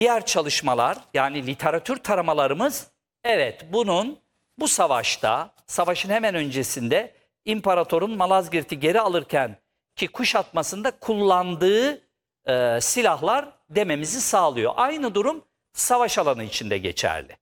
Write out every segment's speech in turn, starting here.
Diğer çalışmalar, yani literatür taramalarımız, evet, bu savaşta, savaşın hemen öncesinde imparatorun Malazgirt'i geri alırken ki kuşatmasında kullandığı silahlar dememizi sağlıyor. Aynı durum savaş alanı içinde geçerli.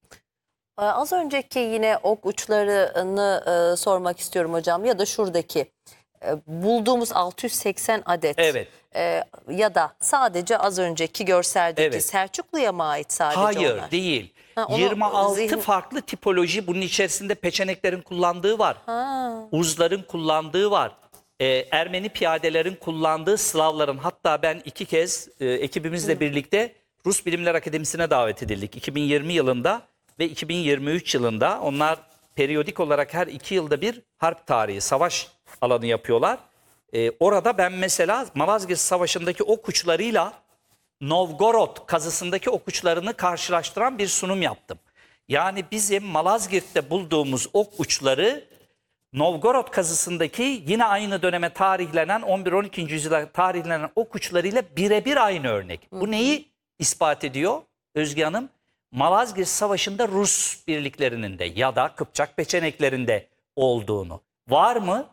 Az önceki yine ok uçlarını sormak istiyorum hocam, ya da şuradaki bulduğumuz 680 adet, Evet. ya da sadece az önceki görseldeki Evet. Selçuklu'ya mı ait sadece Hayır, onlar? değil. Ha, onu 26 farklı tipoloji, bunun içerisinde peçeneklerin kullandığı var. Uzların kullandığı var. Ermeni piyadelerin kullandığı, Slavların, hatta ben 2 kez ekibimizle birlikte Rus Bilimler Akademisi'ne davet edildik. 2020 yılında ve 2023 yılında. Onlar periyodik olarak her 2 yılda bir harp tarihi, savaş alanı yapıyorlar. Orada ben mesela Malazgirt Savaşı'ndaki ok uçlarıyla Novgorod kazısındaki ok uçlarını karşılaştıran bir sunum yaptım. Yani bizim Malazgirt'te bulduğumuz ok uçları Novgorod kazısındaki yine aynı döneme tarihlenen 11-12. yüzyıla tarihlenen ok uçlarıyla birebir aynı örnek. Bu neyi ispat ediyor Özge Hanım? Malazgirt Savaşı'nda Rus birliklerinin de ya da Kıpçak peçeneklerinde olduğunu. Var mı?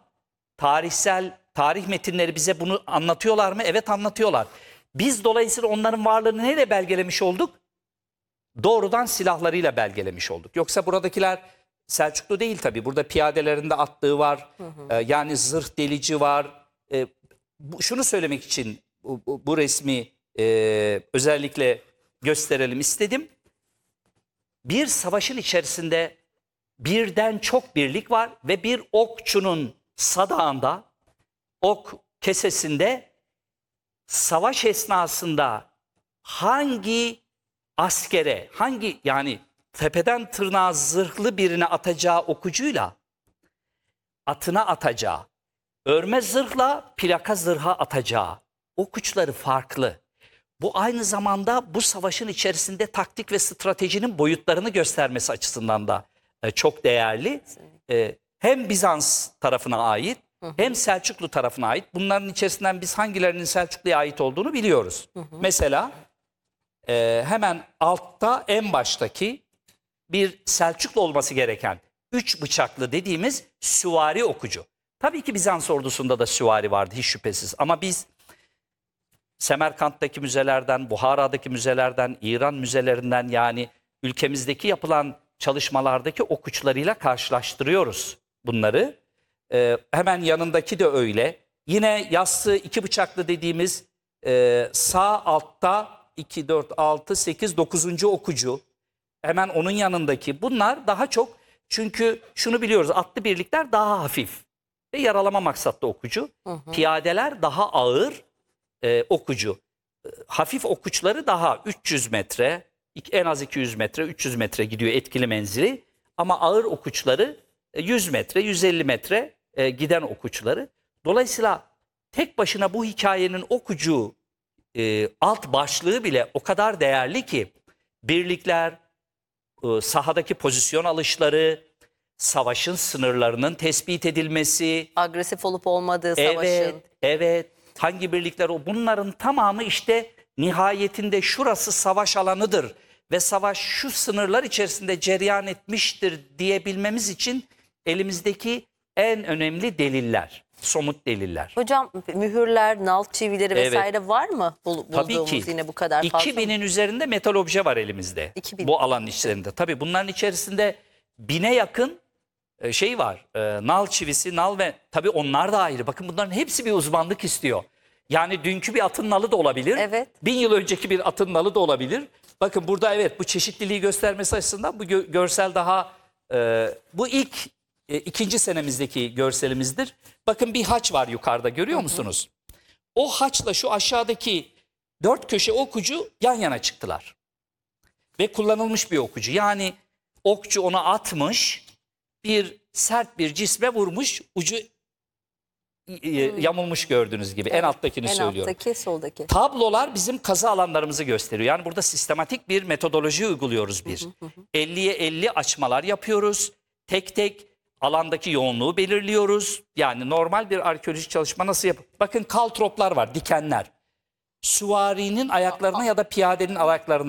Tarih metinleri bize bunu anlatıyorlar mı? Evet, anlatıyorlar. Biz dolayısıyla onların varlığını neyle belgelemiş olduk? Doğrudan silahlarıyla belgelemiş olduk. Yoksa buradakiler Selçuklu değil tabii. Burada piyadelerin de attığı var. Yani zırh delici var. Şunu söylemek için bu resmi özellikle gösterelim istedim. Bir savaşın içerisinde birden çok birlik var ve bir okçunun sadağında, ok kesesinde savaş esnasında hangi askere, yani tepeden tırnağa zırhlı birine atacağı okucuyla atına atacağı, örme zırhla plaka zırha atacağı ok uçları farklı. Bu aynı zamanda bu savaşın içerisinde taktik ve stratejinin boyutlarını göstermesi açısından da çok değerli. Hem Bizans tarafına ait hem Selçuklu tarafına ait. Bunların içerisinden biz hangilerinin Selçuklu'ya ait olduğunu biliyoruz. Mesela hemen altta, en baştaki bir Selçuklu olması gereken 3 bıçaklı dediğimiz süvari okucu. Tabii ki Bizans ordusunda da süvari vardı hiç şüphesiz, ama biz Semerkant'taki müzelerden, Buhara'daki müzelerden, İran müzelerinden, yani ülkemizdeki yapılan çalışmalardaki ok uçlarıyla karşılaştırıyoruz bunları. Hemen yanındaki de öyle. Yine yassı 2 bıçaklı dediğimiz sağ altta 2, 4, 6, 8, 9. okucu. Hemen onun yanındaki. Bunlar daha çok, çünkü şunu biliyoruz, atlı birlikler daha hafif ve yaralama maksatlı okucu. Piyadeler daha ağır okucu. Hafif okuçları daha 300 metre, en az 200 metre, 300 metre gidiyor etkili menzili. Ama ağır okuçları 100 metre, 150 metre giden okuçları. Dolayısıyla tek başına bu hikayenin okucu alt başlığı bile o kadar değerli ki, birlikler, sahadaki pozisyon alışları, savaşın sınırlarının tespit edilmesi, agresif olup olmadığı savaşın. Evet. Hangi birlikler o? Bunların tamamı işte nihayetinde şurası savaş alanıdır ve savaş şu sınırlar içerisinde cereyan etmiştir diyebilmemiz için elimizdeki en önemli deliller, somut deliller. Hocam, mühürler, nal çivileri vesaire var mı Tabii bulduğumuz ki. yine bu kadar fazla? 2000'in üzerinde metal obje var elimizde. 2000. Bu alanın içerisinde. Tabii bunların içerisinde 1000'e yakın şey var. Nal çivisi, nal ve tabii onlar da ayrı. Bakın, bunların hepsi bir uzmanlık istiyor. Yani dünkü bir atın nalı da olabilir. Evet. 1000 yıl önceki bir atın nalı da olabilir. Bakın burada, evet, bu çeşitliliği göstermesi açısından bu görsel daha bu ilk 2. senemizdeki görselimizdir. Bakın, bir haç var yukarıda, görüyor musunuz? O haçla şu aşağıdaki 4 köşe okucu yan yana çıktılar. Ve kullanılmış bir okucu. Yani okçu onu atmış, bir sert bir cisme vurmuş, ucu yamulmuş, gördüğünüz gibi. En alttakini söylüyorum. En alttaki, soldaki. Tablolar bizim kazı alanlarımızı gösteriyor. Yani burada sistematik bir metodoloji uyguluyoruz bir. 50'ye 50 açmalar yapıyoruz. Tek tek alandaki yoğunluğu belirliyoruz. Yani normal bir arkeolojik çalışma nasıl yapılır? Bakın, kaltroplar var, dikenler. Süvarinin ayaklarına ya da piyadenin ayaklarına